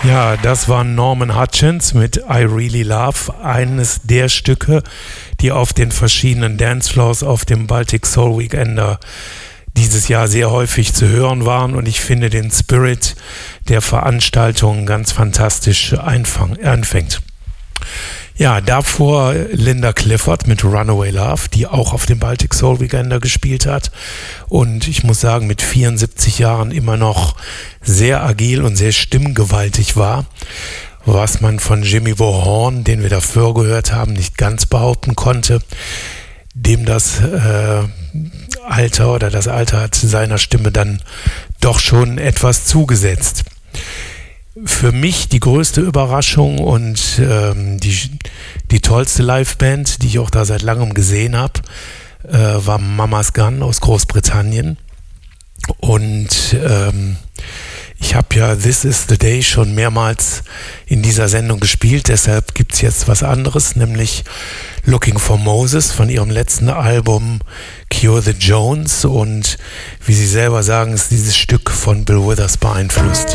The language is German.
Ja, das war Norman Hutchins mit I Really Love, eines der Stücke, die auf den verschiedenen Dancefloors auf dem Baltic Soul Weekender dieses Jahr sehr häufig zu hören waren, und ich finde den Spirit der Veranstaltung ganz fantastisch einfängt. Ja, davor Linda Clifford mit Runaway Love, die auch auf dem Baltic Soul Weekender gespielt hat und ich muss sagen, mit 74 Jahren immer noch sehr agil und sehr stimmgewaltig war, was man von Jimmy Vaughan, den wir davor gehört haben, nicht ganz behaupten konnte, dem das Alter hat seiner Stimme dann doch schon etwas zugesetzt. Für mich die größte Überraschung und die tollste Liveband, die ich auch da seit langem gesehen habe, war Mama's Gun aus Großbritannien. Und ich habe ja This Is The Day schon mehrmals in dieser Sendung gespielt, deshalb gibt es jetzt was anderes, nämlich Looking for Moses von ihrem letzten Album Cure the Jones, und wie sie selber sagen, ist dieses Stück von Bill Withers beeinflusst.